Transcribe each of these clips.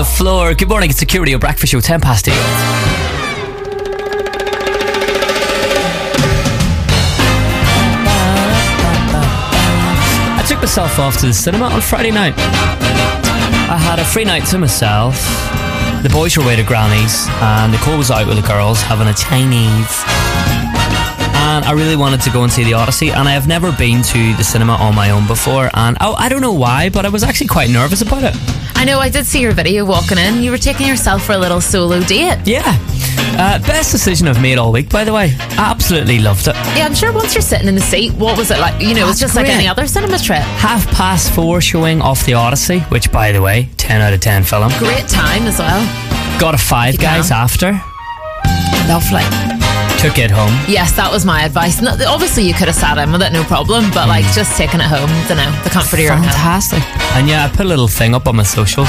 The floor. Good morning, it's the Security Breakfast Show, 10 past 8. I took myself off to the cinema on Friday night. I had a free night to myself. The boys were away to Granny's and Nicole was out with the girls having a Chinese. And I really wanted to go and see The Odyssey, and I have never been to the cinema on my own before, and I don't know why, but I was actually quite nervous about it. I know, I did see your video walking in. You were taking yourself for a little solo date. Yeah. Best decision I've made all week, by the way. Absolutely loved it. Yeah, I'm sure once you're sitting in the seat, what was it like? You know, it's just great. like any other cinema trip. 4:30 showing of The Odyssey, which, by the way, 10 out of 10 film. Great time as well. Got a Five Guys after. Lovely. Took it home. Yes, that was my advice. No, obviously, you could have sat in with it, no problem, but like just taking it home, don't know, the comfort of your own home. Fantastic. And yeah, I put a little thing up on my socials,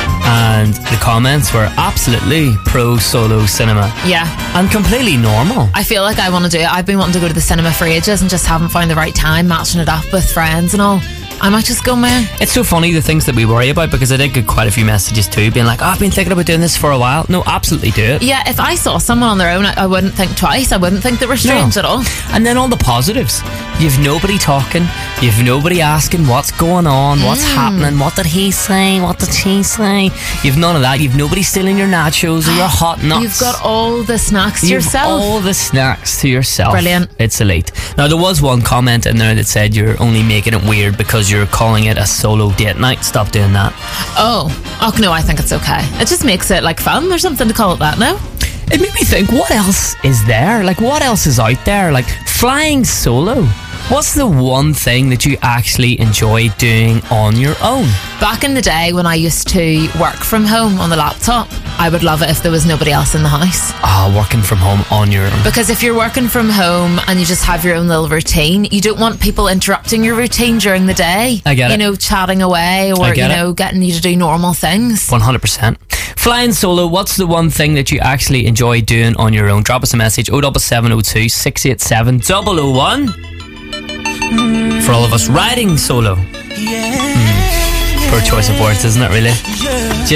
and the comments were absolutely pro solo cinema. Yeah. And completely normal. I feel like I want to do it. I've been wanting to go to the cinema for ages and just haven't found the right time, matching it up with friends and all. I might just go, man. It's so funny, the things that we worry about, because I did get quite a few messages too, being like, I've been thinking about doing this for a while. No, absolutely do it. Yeah, if I saw someone on their own, I wouldn't think twice. I wouldn't think they were strange at all. And then all the positives. You've nobody talking. You've nobody asking what's going on, what's happening, what did he say, what did she say. You've none of that. You've nobody stealing your nachos or your hot nuts. You've got all the snacks to yourself. All the snacks to yourself. Brilliant. It's elite. Now, there was one comment in there that said you're only making it weird because you're calling it a solo date night. Stop doing that. Oh no, I think it's okay. It just makes it like fun or something to call it that, no? It made me think, what else is there? Like, what else is out there? Like, flying solo. What's the one thing that you actually enjoy doing on your own? Back in the day when I used to work from home on the laptop, I would love it if there was nobody else in the house. Oh, working from home on your own. Because if you're working from home and you just have your own little routine, you don't want people interrupting your routine during the day. I get it. You know, chatting away or, getting you to do normal things. 100%. Flying solo, what's the one thing that you actually enjoy doing on your own? Drop us a message, 07702 687 001. For all of us riding solo. Poor choice of words, isn't it, really?